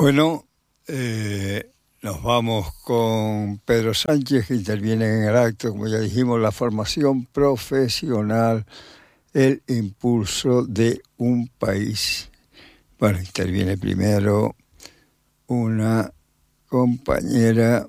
Bueno, nos vamos con Pedro Sánchez, que interviene en el acto, como ya dijimos, la formación profesional, el impulso de un país. Bueno, interviene primero una compañera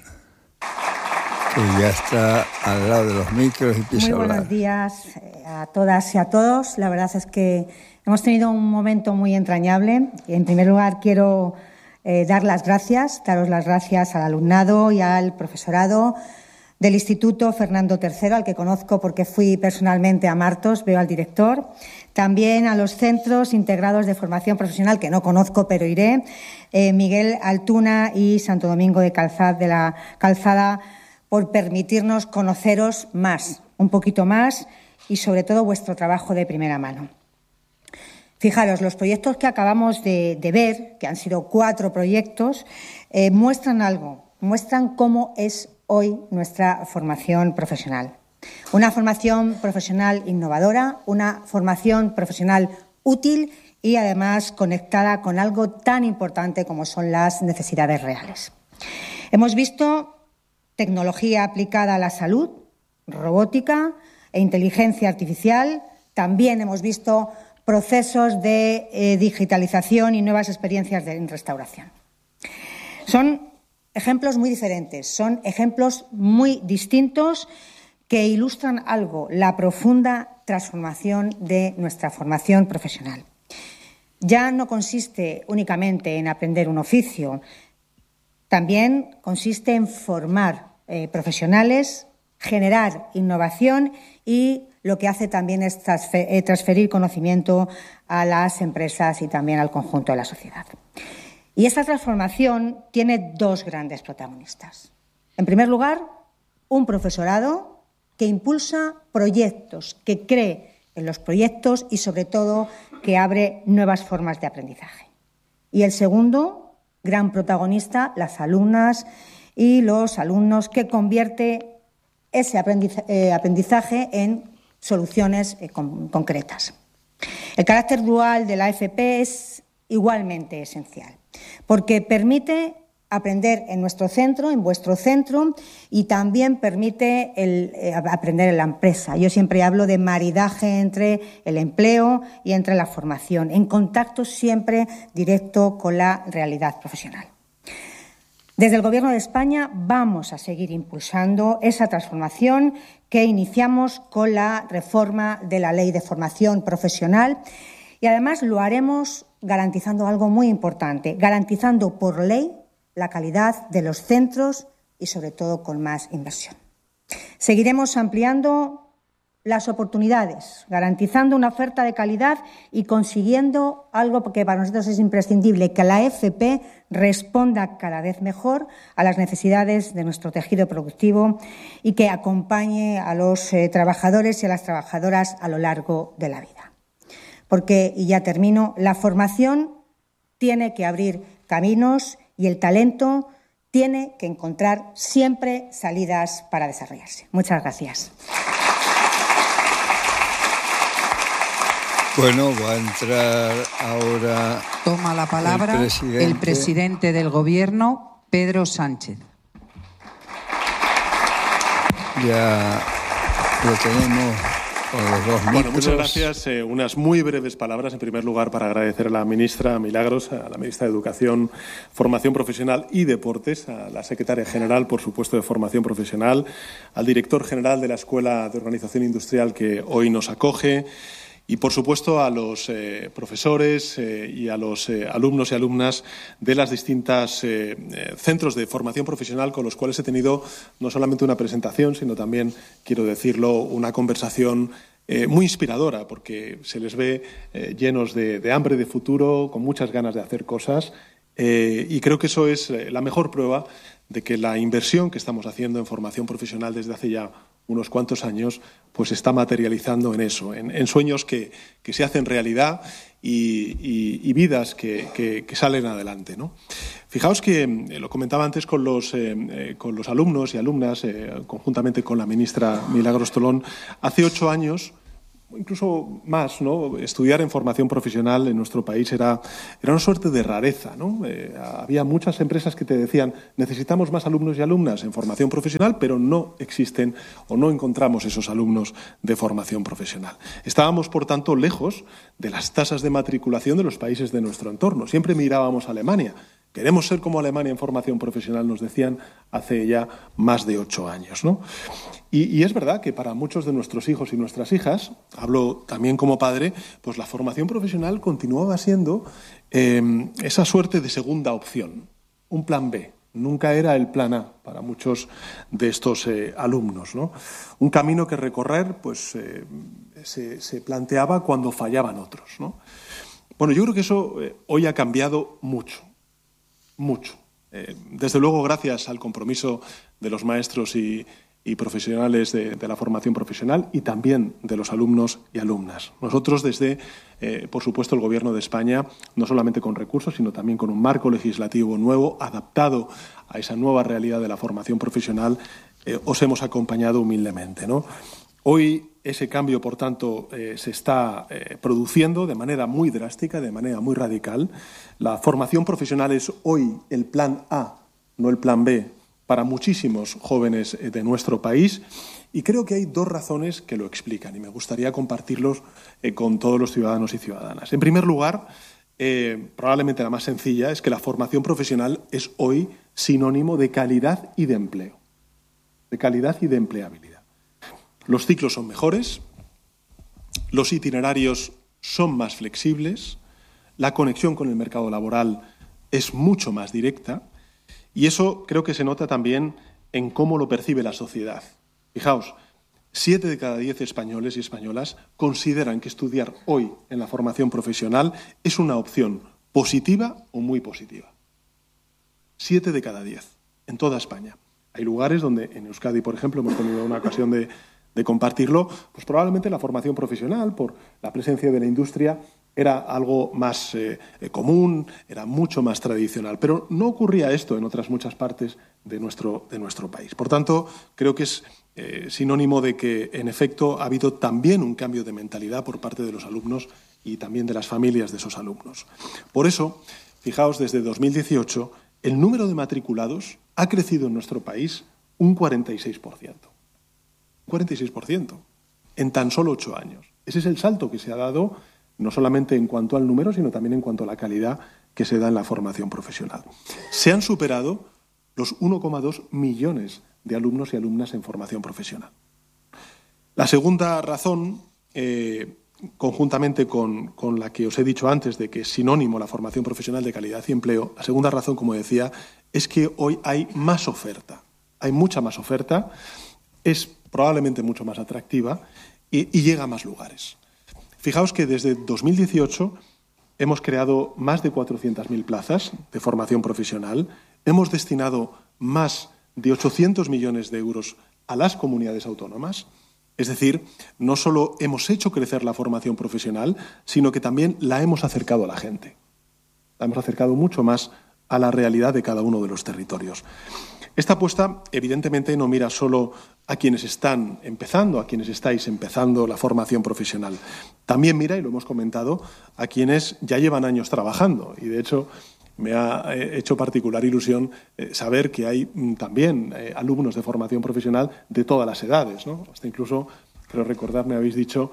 que ya está al lado de los micros y empieza a hablar. Muy buenos días a todas y a todos. La verdad es que hemos tenido un momento muy entrañable. En primer lugar, quiero daros las gracias al alumnado y al profesorado del Instituto Fernando III, al que conozco porque fui personalmente a Martos, veo al director. También a los centros integrados de formación profesional, que no conozco, pero iré, Miguel Altuna y Santo Domingo de la Calzada, por permitirnos conoceros más, un poquito más, y sobre todo vuestro trabajo de primera mano. Fijaros, los proyectos que acabamos de ver, que han sido 4 proyectos, muestran algo, muestran cómo es hoy nuestra formación profesional. Una formación profesional innovadora, una formación profesional útil y además conectada con algo tan importante como son las necesidades reales. Hemos visto tecnología aplicada a la salud, robótica e inteligencia artificial. También hemos visto procesos de digitalización y nuevas experiencias en restauración. Son ejemplos muy diferentes, son ejemplos muy distintos que ilustran algo, la profunda transformación de nuestra formación profesional. Ya no consiste únicamente en aprender un oficio, también consiste en formar profesionales, generar innovación y lo que hace también es transferir conocimiento a las empresas y también al conjunto de la sociedad. Y esta transformación tiene 2 grandes protagonistas. En primer lugar, un profesorado que impulsa proyectos, que cree en los proyectos y, sobre todo, que abre nuevas formas de aprendizaje. Y el segundo gran protagonista, las alumnas y los alumnos, que convierte ese aprendizaje en soluciones concretas. El carácter dual de la FP es igualmente esencial, porque permite aprender en nuestro centro, en vuestro centro, y también permite aprender en la empresa. Yo siempre hablo de maridaje entre el empleo y entre la formación, en contacto siempre directo con la realidad profesional. Desde el Gobierno de España vamos a seguir impulsando esa transformación que iniciamos con la reforma de la Ley de Formación Profesional, y además lo haremos garantizando algo muy importante, garantizando por ley la calidad de los centros y, sobre todo, con más inversión. Seguiremos ampliando las oportunidades, garantizando una oferta de calidad y consiguiendo algo que para nosotros es imprescindible, que la FP responda cada vez mejor a las necesidades de nuestro tejido productivo y que acompañe a los trabajadores y a las trabajadoras a lo largo de la vida. Porque, y ya termino, la formación tiene que abrir caminos y el talento tiene que encontrar siempre salidas para desarrollarse. Muchas gracias. Bueno, va a entrar ahora. Toma la palabra el presidente del Gobierno, Pedro Sánchez. Ya lo tenemos. Bueno, muchas gracias. Unas muy breves palabras. En primer lugar, para agradecer a la ministra Milagros, a la ministra de Educación, Formación Profesional y Deportes, a la secretaria general, por supuesto, de Formación Profesional, al director general de la Escuela de Organización Industrial que hoy nos acoge, y, por supuesto, a los profesores y a los alumnos y alumnas de las distintas centros de formación profesional con los cuales he tenido no solamente una presentación, sino también, quiero decirlo, una conversación muy inspiradora, porque se les ve llenos de hambre de futuro, con muchas ganas de hacer cosas, y creo que eso es la mejor prueba de que la inversión que estamos haciendo en formación profesional desde hace ya unos cuantos años, pues se está materializando en eso, en sueños que se hacen realidad y vidas que salen adelante, ¿no? Fijaos que, lo comentaba antes con los alumnos y alumnas, conjuntamente con la ministra Milagros Tolón, hace 8 años incluso más, ¿no? Estudiar en formación profesional en nuestro país era una suerte de rareza, ¿no? Había muchas empresas que te decían necesitamos más alumnos y alumnas en formación profesional, pero no existen o no encontramos esos alumnos de formación profesional. Estábamos, por tanto, lejos de las tasas de matriculación de los países de nuestro entorno. Siempre mirábamos a Alemania. Queremos ser como Alemania en formación profesional, nos decían hace ya más de 8 años, ¿no? Y es verdad que para muchos de nuestros hijos y nuestras hijas, hablo también como padre, pues la formación profesional continuaba siendo esa suerte de segunda opción, un plan B. Nunca era el plan A para muchos de estos alumnos, ¿no? Un camino que recorrer pues, se planteaba cuando fallaban otros, ¿no? Bueno, yo creo que eso hoy ha cambiado mucho. Mucho. Desde luego, gracias al compromiso de los maestros y profesionales de la formación profesional y también de los alumnos y alumnas. Nosotros desde, por supuesto, el Gobierno de España, no solamente con recursos, sino también con un marco legislativo nuevo, adaptado a esa nueva realidad de la formación profesional, os hemos acompañado humildemente, ¿no? Hoy ese cambio, por tanto, se está produciendo de manera muy drástica, de manera muy radical. La formación profesional es hoy el plan A, no el plan B, para muchísimos jóvenes de nuestro país. Y creo que hay 2 razones que lo explican y me gustaría compartirlos con todos los ciudadanos y ciudadanas. En primer lugar, probablemente la más sencilla, es que la formación profesional es hoy sinónimo de calidad y de empleo, de calidad y de empleabilidad. Los ciclos son mejores, los itinerarios son más flexibles, la conexión con el mercado laboral es mucho más directa y eso creo que se nota también en cómo lo percibe la sociedad. Fijaos, 7 de cada 10 españoles y españolas consideran que estudiar hoy en la formación profesional es una opción positiva o muy positiva. 7 de cada 10, en toda España. Hay lugares donde, en Euskadi, por ejemplo, hemos tenido una ocasión de compartirlo, pues probablemente la formación profesional, por la presencia de la industria, era algo más común, era mucho más tradicional. Pero no ocurría esto en otras muchas partes de nuestro país. Por tanto, creo que es sinónimo de que, en efecto, ha habido también un cambio de mentalidad por parte de los alumnos y también de las familias de esos alumnos. Por eso, fijaos, desde 2018, el número de matriculados ha crecido en nuestro país un 46%. 46%, en tan solo 8 años. Ese es el salto que se ha dado, no solamente en cuanto al número, sino también en cuanto a la calidad que se da en la formación profesional. Se han superado los 1,2 millones de alumnos y alumnas en formación profesional. La segunda razón, conjuntamente con la que os he dicho antes, de que es sinónimo la formación profesional de calidad y empleo, la segunda razón, como decía, es que hoy hay más oferta. Hay mucha más oferta, es probablemente mucho más atractiva y llega a más lugares. Fijaos que desde 2018 hemos creado más de 400.000 plazas de formación profesional, hemos destinado más de 800 millones de euros a las comunidades autónomas, es decir, no solo hemos hecho crecer la formación profesional, sino que también la hemos acercado a la gente. La hemos acercado mucho más a la realidad de cada uno de los territorios. Esta apuesta, evidentemente, no mira solo a quienes están empezando, a quienes estáis empezando la formación profesional. También mira, y lo hemos comentado, a quienes ya llevan años trabajando. Y, de hecho, me ha hecho particular ilusión saber que hay también alumnos de formación profesional de todas las edades, ¿no? Hasta incluso, creo recordar, me habéis dicho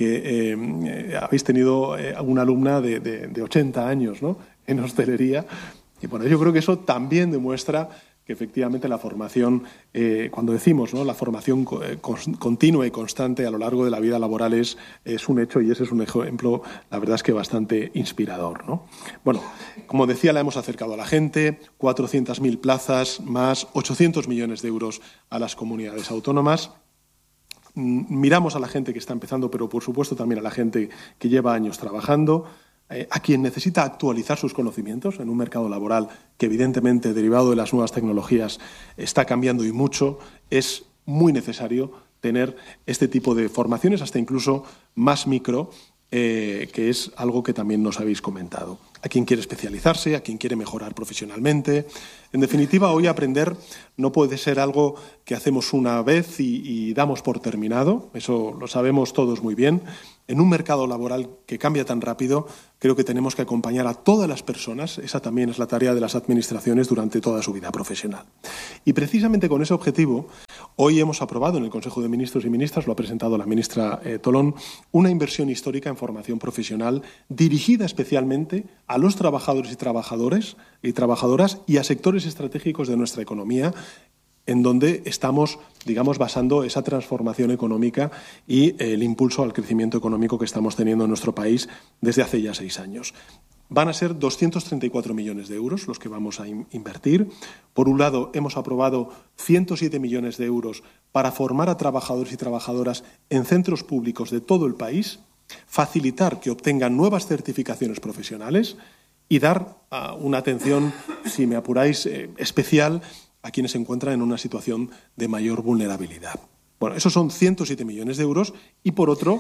que habéis tenido una alumna de 80 años, ¿no?, en hostelería. Y bueno, yo creo que eso también demuestra que efectivamente la formación, cuando decimos, ¿no?, la formación continua y constante a lo largo de la vida laboral es un hecho, y ese es un ejemplo, la verdad es que bastante inspirador, ¿no? Bueno, como decía, la hemos acercado a la gente, 400.000 plazas más 800 millones de euros a las comunidades autónomas. Miramos a la gente que está empezando, pero por supuesto también a la gente que lleva años trabajando, a quien necesita actualizar sus conocimientos en un mercado laboral que, evidentemente, derivado de las nuevas tecnologías, está cambiando y mucho. Es muy necesario tener este tipo de formaciones, hasta incluso más micro, que es algo que también nos habéis comentado. A quien quiere especializarse, a quien quiere mejorar profesionalmente. En definitiva, hoy aprender no puede ser algo que hacemos una vez y damos por terminado. Eso lo sabemos todos muy bien. En un mercado laboral que cambia tan rápido, creo que tenemos que acompañar a todas las personas. Esa también es la tarea de las administraciones durante toda su vida profesional. Y precisamente con ese objetivo, hoy hemos aprobado en el Consejo de Ministros y Ministras, lo ha presentado la ministra Tolón, una inversión histórica en formación profesional dirigida especialmente a los trabajadores y trabajadoras y a sectores estratégicos de nuestra economía, en donde estamos, digamos, basando esa transformación económica y el impulso al crecimiento económico que estamos teniendo en nuestro país desde hace ya 6 años. Van a ser 234 millones de euros los que vamos a invertir. Por un lado, hemos aprobado 107 millones de euros para formar a trabajadores y trabajadoras en centros públicos de todo el país, facilitar que obtengan nuevas certificaciones profesionales y dar una atención, si me apuráis, especial a quienes se encuentran en una situación de mayor vulnerabilidad. Bueno, esos son 107 millones de euros y, por otro,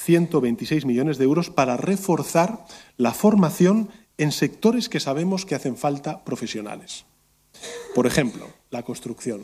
126 millones de euros para reforzar la formación en sectores que sabemos que hacen falta profesionales. Por ejemplo, la construcción.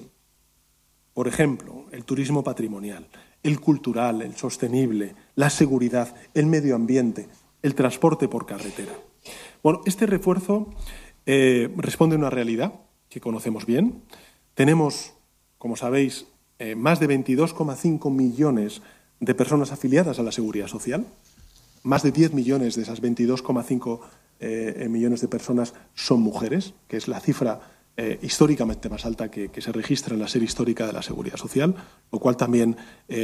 Por ejemplo, el turismo patrimonial, el cultural, el sostenible, la seguridad, el medio ambiente, el transporte por carretera. Bueno, este refuerzo responde a una realidad que conocemos bien. Tenemos, como sabéis, más de 22,5 millones de personas afiliadas a la Seguridad Social. Más de 10 millones de esas 22,5 millones de personas son mujeres, que es la cifra históricamente más alta que se registra en la serie histórica de la Seguridad Social, lo cual también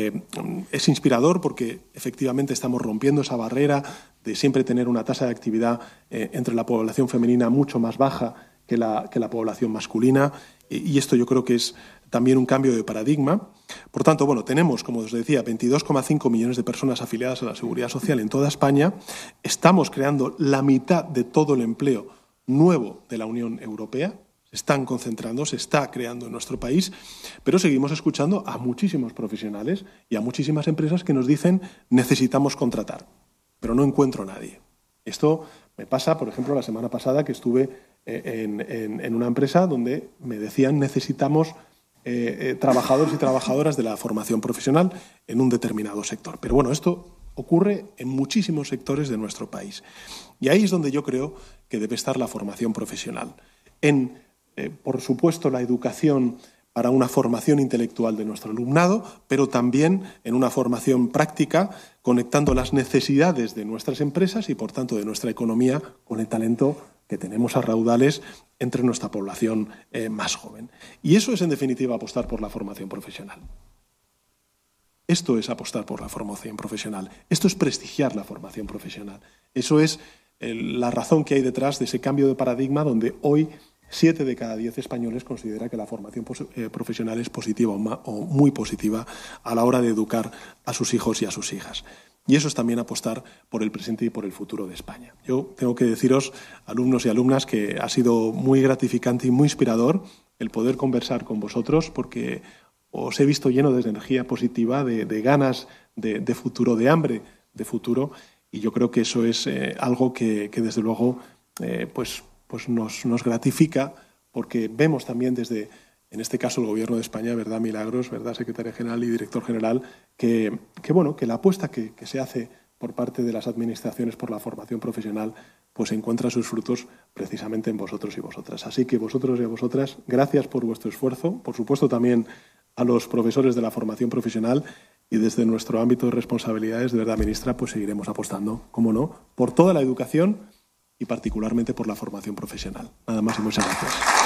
es inspirador porque efectivamente estamos rompiendo esa barrera de siempre tener una tasa de actividad entre la población femenina mucho más baja que la población masculina, y esto yo creo que es también un cambio de paradigma. Por tanto, bueno, tenemos, como os decía, 22,5 millones de personas afiliadas a la Seguridad Social en toda España. Estamos creando la mitad de todo el empleo nuevo de la Unión Europea. Se están concentrando, se está creando en nuestro país, pero seguimos escuchando a muchísimos profesionales y a muchísimas empresas que nos dicen necesitamos contratar, pero no encuentro a nadie. Esto me pasa, por ejemplo, la semana pasada que estuve en una empresa donde me decían necesitamos trabajadores y trabajadoras de la formación profesional en un determinado sector. Pero bueno, esto ocurre en muchísimos sectores de nuestro país. Y ahí es donde yo creo que debe estar la formación profesional. Por supuesto, la educación para una formación intelectual de nuestro alumnado, pero también en una formación práctica, conectando las necesidades de nuestras empresas y, por tanto, de nuestra economía con el talento que tenemos a raudales entre nuestra población más joven. Y eso es, en definitiva, apostar por la formación profesional. Esto es apostar por la formación profesional. Esto es prestigiar la formación profesional. Eso es la razón que hay detrás de ese cambio de paradigma donde hoy 7 de cada 10 españoles considera que la formación profesional es positiva o muy positiva a la hora de educar a sus hijos y a sus hijas. Y eso es también apostar por el presente y por el futuro de España. Yo tengo que deciros, alumnos y alumnas, que ha sido muy gratificante y muy inspirador el poder conversar con vosotros porque os he visto lleno de energía positiva, de ganas de futuro, de hambre de futuro, y yo creo que eso es algo que desde luego pues nos gratifica porque vemos también desde, en este caso, el Gobierno de España, ¿verdad, Milagros?, ¿verdad, Secretaria General y Director General?, que la apuesta que se hace por parte de las administraciones por la formación profesional pues encuentra sus frutos precisamente en vosotros y vosotras. Así que vosotros y a vosotras, gracias por vuestro esfuerzo, por supuesto también a los profesores de la formación profesional, y desde nuestro ámbito de responsabilidades, de verdad, ministra, pues seguiremos apostando, cómo no, por toda la educación y particularmente por la formación profesional. Nada más y muchas gracias.